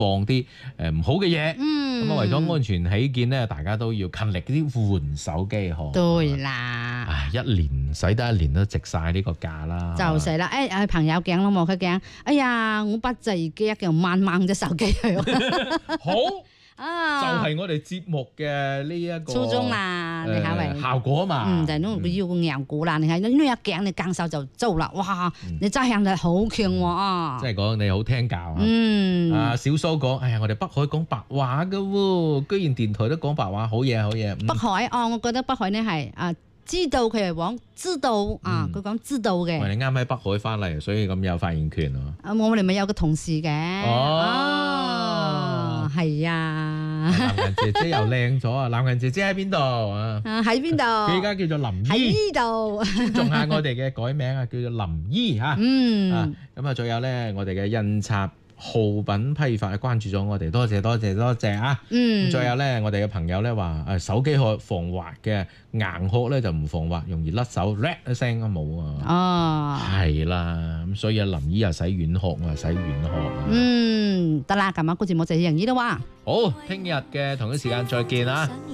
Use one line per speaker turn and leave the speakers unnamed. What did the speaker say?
放啲唔好嘅嘢。咁為咗安全起見咧，大家都要勤力啲換手機嗬。
對啦。
唉，一年使得一年都值晒呢個價啦。
就係啦，朋友驚咯，佢驚，哎呀，我把自己一樣掹隻手機去。
好。就係我哋節目嘅呢一個
初衷啦，你睇咪
效果嘛。
就係呢個要硬股啦，你睇呢一頸你更手就做啦，哇！你揸向力好強喎。
即係講你好聽教啊。小蘇講，哎呀，我哋北海講白話㗎喎，居然電台都講白話，好嘢好嘢。
北海我覺得北海呢係知道佢係講知道佢講知道嘅。
我哋啱喺北海翻嚟，所以咁有發言權啊。
我哋咪有個同事嘅。係啊，
藍顏姐姐又靚咗啊！藍顏姐姐喺邊度啊？
喺邊度？
佢而家叫做林姨。
喺呢度。
尊重下我哋嘅改名啊，叫做林姨嚇。咁啊，仲有咧，我哋嘅印刷號品批發關注咗我哋，多謝啊！再有咧，我哋嘅朋友咧話手機殼防滑嘅硬殼咧就唔防滑，容易甩手，叻一聲都冇啊！係啦，咁所以林姨又洗軟殼，我又洗軟殼。
得啦，今晚個節目就係樣呢啦喎。
好，聽日嘅同一時間再見啊！